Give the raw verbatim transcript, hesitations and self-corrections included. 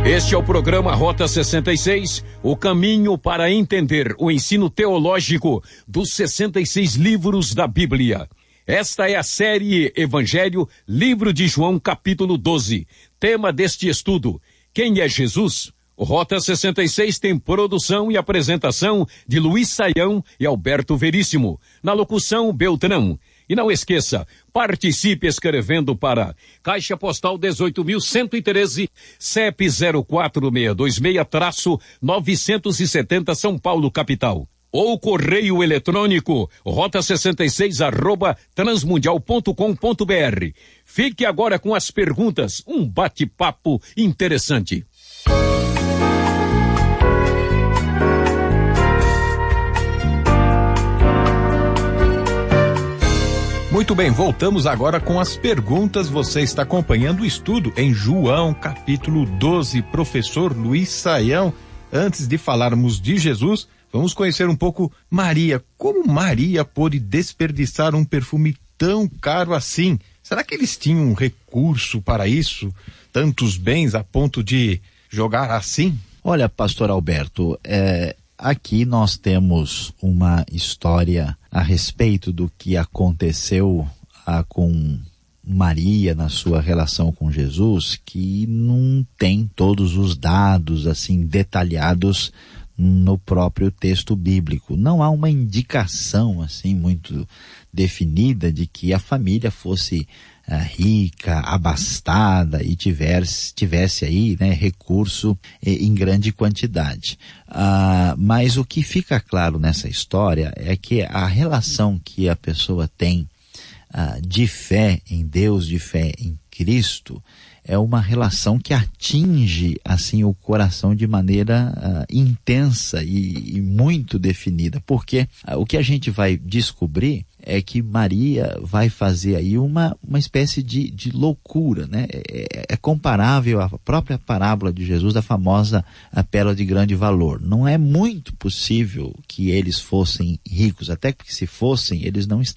Este é o programa Rota sessenta e seis, o caminho para entender o ensino teológico dos sessenta e seis livros da Bíblia. Esta é a série Evangelho, livro de João, capítulo doze. Tema deste estudo: quem é Jesus? O Rota sessenta e seis tem produção e apresentação de Luiz Saião e Alberto Veríssimo. Na locução, Beltrão. E não esqueça, participe escrevendo para Caixa Postal dezoito mil cento e treze, C E P zero quatro seis dois seis, novecentos e setenta, São Paulo, capital. Ou correio eletrônico, rota sessenta e seis, arroba transmundial ponto com ponto br. Fique agora com as perguntas, um bate-papo interessante. Muito bem, voltamos agora com as perguntas. Você está acompanhando o estudo em João, capítulo doze. Professor Luiz Saião, antes de falarmos de Jesus, vamos conhecer um pouco Maria. Como Maria pôde desperdiçar um perfume tão caro assim? Será que eles tinham um recurso para isso? Tantos bens a ponto de jogar assim? Olha, pastor Alberto, é... aqui nós temos uma história a respeito do que aconteceu ah, com Maria na sua relação com Jesus, que não tem todos os dados assim detalhados no próprio texto bíblico. Não há uma indicação assim muito definida de que a família fosse ah, rica, abastada e tivesse, tivesse aí, né, recurso eh, em grande quantidade. Ah, mas o que fica claro nessa história é que a relação que a pessoa tem ah, de fé em Deus, de fé em Cristo, é uma relação que atinge assim o coração de maneira uh, intensa e, e muito definida, porque uh, o que a gente vai descobrir é que Maria vai fazer aí uma, uma espécie de, de loucura, né? É, é comparável à própria parábola de Jesus, a famosa a pérola de grande valor. Não é muito possível que eles fossem ricos, até porque se fossem, eles não estariam